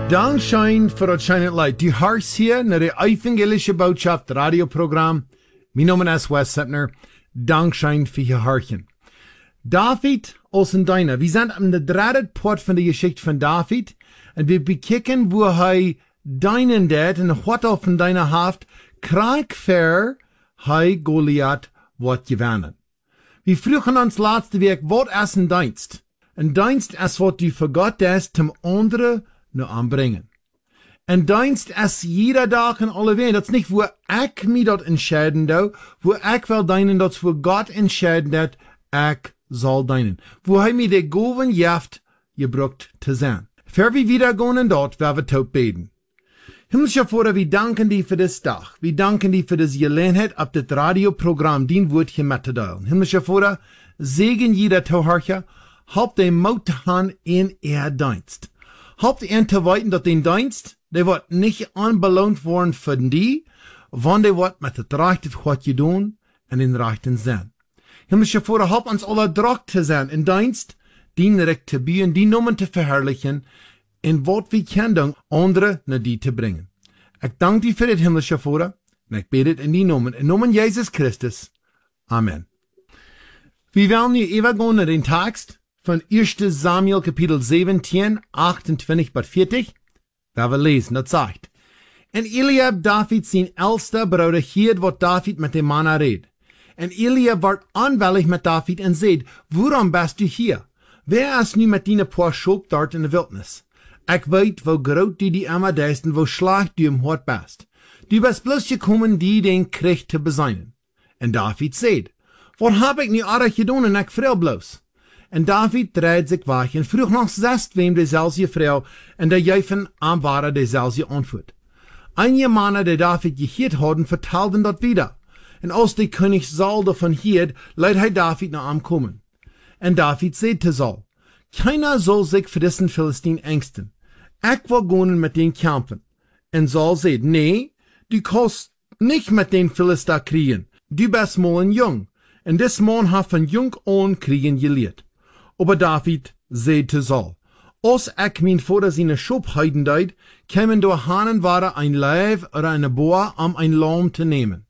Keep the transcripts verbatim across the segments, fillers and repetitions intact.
Dankschein für das schöne Leid. Du hörst hier nach der evangelische Botschaft Radioprogramm. Mein Name ist Wes Sepner. Dankschein für Ihr Hörchen. David aus Deiner. Wir sind am dritten Part von der Geschichte von David. Und wir bekicken, wo er deinen Dad und was auf von deiner Haft krank für er Goliath wird gewonnen. Wir fragen uns letzte Week, was ist ein Dienst? Ein Dienst ist, was du für Gott ist, zum anderen nur anbringen. Ein Dienst ist jeder Tag in alle Welt. Das ist nicht, wo ich mich dort entscheiden do, wo ich will dienen, das wo Gott entscheiden dat, ich soll dienen. Wo er mir die Goven jaft, gebraucht zu sein. Für wir wieder gehen dort, werden wir tot beten. Himmlischer Vater, wir danken dir für das Tag. Wir danken dir für das Gelegenheit, ab das Radioprogramm, den Wörtchen mitzuteilen. Himmlischer Vater, segen jeder Zuhörer, hab den Mut an in ihr Dienst. Habt ihr zu weiten, dass den Dienst, der wird nicht anbelohnt worden für die, wann der wird mit der Rechte, was je tun, und den rechten Sinn. Himmlischer Vater, habt uns alle Druck zu sein, in Dienst, den recht zu bieten, die Nummern zu verherrlichen, in was wir können, andere nach die zu bringen. Ich danke dir für das, himmlischer Vater, und ich bete in die Nummern, in Namen Jesus Christus. Amen. Wir werden hier übergehen in den Text von erster Samuel Kapitel siebzehn, achtundzwanzig bis vierzig, da wir lesen, das sagt. Und Eliab, David, sein älster Bruder, hielt, was David mit dem Mann redet. Und Eliab wird anwällig mit David und sagt, warum bist du hier? Wer ist nu mit deiner paar Schop dort in der Wildnis? Ich weet, wo groot du die immer deist und wo schlecht du im Hort bist. Du bist bloß gekommen, die den Krieg zu beseinen. Und David sagt, was hab ich nu alles getan und ich freu bloß? Und David dreht sich weg und vroeg noch selbst wem dezelfde Frau und der Jeufen am waren dezelfde Antwort. Einige Männer, die David gehört hatten, vertelten dort wieder. Und als der König Saul davon hielt, leidt er David nach ihm kommen. Und David sagt zu Saul, keiner soll sich für diesen Philistine ängsten. Ich will gehen mit den kämpfen. Und Saul sagt, nee, du kannst nicht mit den Philister kriegen. Du bist mal ein Jung. Und das Mann hat von jung an kriegen gelehrt. Aber David sagt zu Saul, als ich mein Vater seine Schub heiden deid, kämen durch Hanen war ein Leib oder eine Boa, um ein Lamm zu nehmen.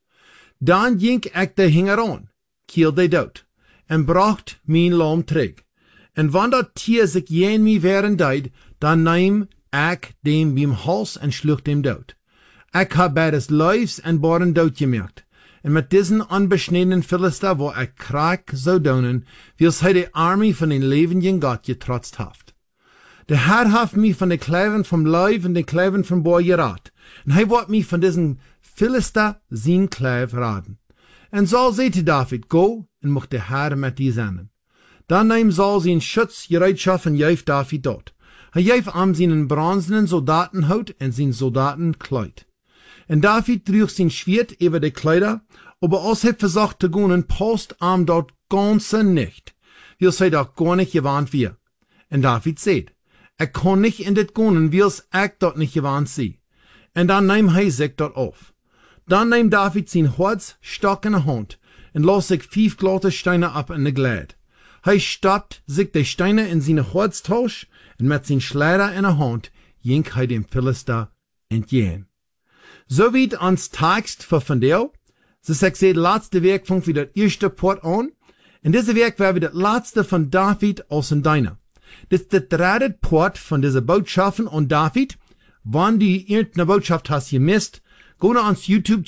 Dann ging ich der Hinger an, kiel de dort, und bracht mein Lamm träg. Und wenn das Tier sich jen mi wehren deid, dann nehm ich dem beim Hals und schlug dem dort. Ich hab beides Leibs und Bohren dort gemerkt. Und mit diesen unbeschnittenen Philister, wo er krank so donen, wie es die Armee von den lebenden Gott getrotzt haft. Der Herr hat mich von den Kleven vom Leib und den Kleven vom Boy gerat. Und er wird mich von diesen Philister sein Klev raten. Und Saul sagte David, go, und mocht der Herr mit dir sein. Dann nahm Saul sein Schutz, Gereitschaft und jäf David dort. Er jäf am seinen bronzenen Soldatenhaut und sein Soldatenkleid. Und David trug sein Schwert über die Kleider, aber als er versucht zu gehen, passt am dort ganze nicht. Wie es dort gar nicht gewarnt wir. Und David sagt, er kann nicht in das gehen, wie es ich dort nicht gewarnt sie. Und dann nahm er sich dort auf. Dann nahm David sein Holz, Stock in der Hand und las sich fünf glatte Steine ab in der Gleit. Er stappt sich die Steine in seine Holztausch und mit sein Schleider in der Hand ging er dem Philister entgegen. So wie ans Text für von der, so sagt sie, letzte Werk fängt wieder das erste Part an. In diesem Werk wäre wieder das letzte von David aus in Deiner. Das ist der dritte Part von dieser Botschaften und David. Wenn du irgendeine Botschaft hast gemisst, geh ans YouTube